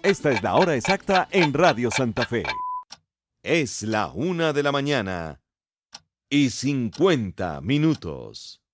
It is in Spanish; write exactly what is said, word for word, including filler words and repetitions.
Esta es la hora exacta en Radio Santa Fe. Es la una de la mañana y cincuenta minutos.